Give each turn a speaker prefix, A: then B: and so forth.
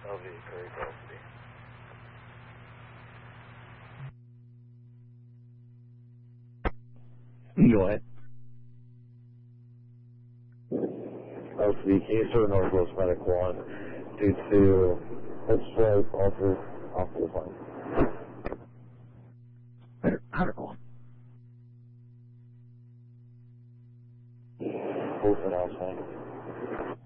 A: LV Curry Velocity.
B: Go ahead.
C: LV, can you serve Northwest Medic 1 due to head stroke off the line?
B: Medic 1.
C: Both announcement.